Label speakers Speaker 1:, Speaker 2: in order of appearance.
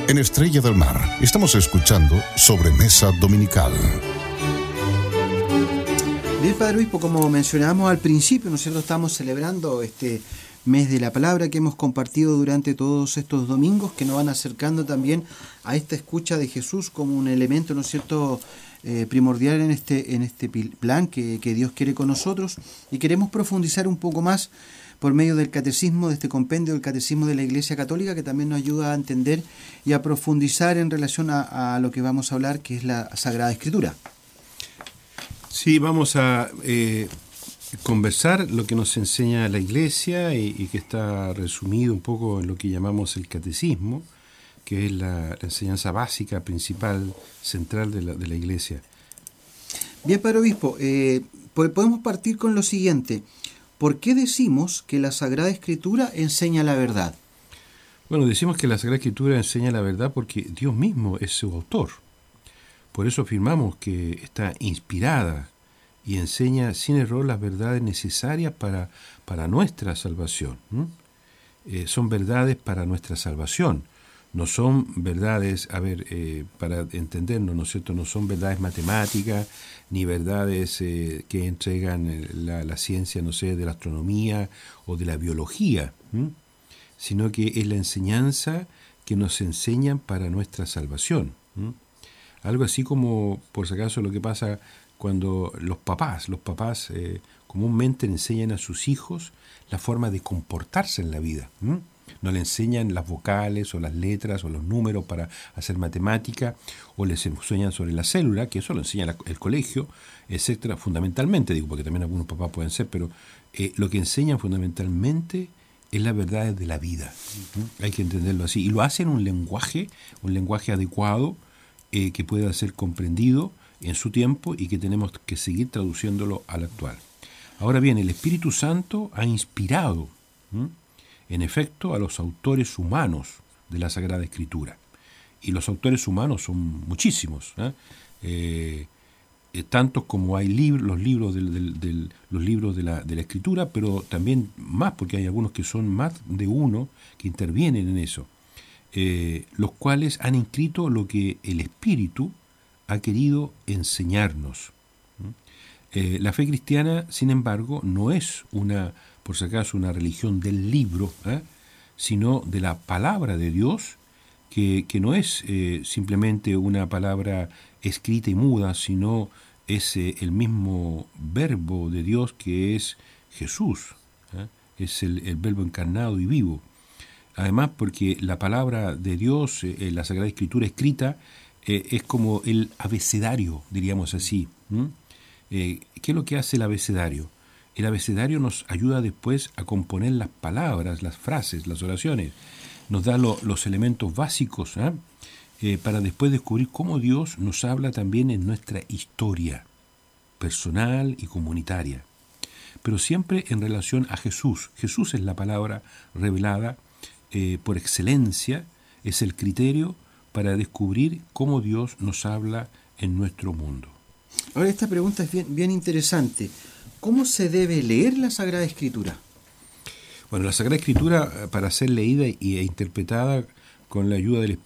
Speaker 1: En Estrella del Mar estamos escuchando Sobremesa Dominical.
Speaker 2: Bien, Padre Obispo, como mencionábamos al principio, ¿no es cierto?, estamos celebrando este mes de la palabra que hemos compartido durante todos estos domingos, que nos van acercando también a esta escucha de Jesús como un elemento, ¿no es cierto?, primordial en este plan que Dios quiere con nosotros, y queremos profundizar un poco más por medio del catecismo, de este compendio del catecismo de la Iglesia Católica, que también nos ayuda a entender y a profundizar en relación a lo que vamos a hablar, que es la Sagrada Escritura.
Speaker 3: Sí, vamos a conversar lo que nos enseña la Iglesia y que está resumido un poco en lo que llamamos el catecismo, que es la enseñanza básica, principal, central de la Iglesia.
Speaker 2: Bien, Padre Obispo, podemos partir con lo siguiente. ¿Por qué decimos que la Sagrada Escritura enseña la verdad?
Speaker 3: Bueno, decimos que la Sagrada Escritura enseña la verdad porque Dios mismo es su autor. Por eso afirmamos que está inspirada y enseña sin error las verdades necesarias para nuestra salvación. Son verdades para nuestra salvación. No son verdades, para entendernos, ¿no es cierto?, no son verdades matemáticas, ni verdades que entregan la ciencia, no sé, de la astronomía o de la biología, sino que es la enseñanza que nos enseñan para nuestra salvación. Algo así como, por si acaso, lo que pasa cuando los papás comúnmente enseñan a sus hijos la forma de comportarse en la vida. No le enseñan las vocales o las letras o los números para hacer matemática, o les enseñan sobre la célula, que eso lo enseña el colegio, etcétera, fundamentalmente, digo, porque también algunos papás pueden ser, pero lo que enseñan fundamentalmente es la verdad de la vida. Hay que entenderlo así. Y lo hacen en un lenguaje adecuado, que pueda ser comprendido en su tiempo y que tenemos que seguir traduciéndolo al actual. Ahora bien, el Espíritu Santo ha inspirado, en efecto, a los autores humanos de la Sagrada Escritura. Y los autores humanos son muchísimos, tantos como hay los libros de la Escritura, pero también más, porque hay algunos que son más de uno que intervienen en eso, los cuales han inscrito lo que el Espíritu ha querido enseñarnos. La fe cristiana, sin embargo, no es por si acaso, una religión del libro, sino de la palabra de Dios, que no es simplemente una palabra escrita y muda, sino es el mismo verbo de Dios que es Jesús, es el verbo encarnado y vivo. Además, porque la palabra de Dios, la Sagrada Escritura escrita, es como el abecedario, diríamos así. ¿Qué es lo que hace el abecedario? El abecedario nos ayuda después a componer las palabras, las frases, las oraciones. Nos da los elementos básicos para después descubrir cómo Dios nos habla también en nuestra historia personal y comunitaria. Pero siempre en relación a Jesús. Jesús es la palabra revelada por excelencia, es el criterio para descubrir cómo Dios nos habla en nuestro mundo.
Speaker 2: Ahora, esta pregunta es bien interesante. ¿Cómo se debe leer la Sagrada Escritura?
Speaker 3: Bueno, la Sagrada Escritura, para ser leída e interpretada con la ayuda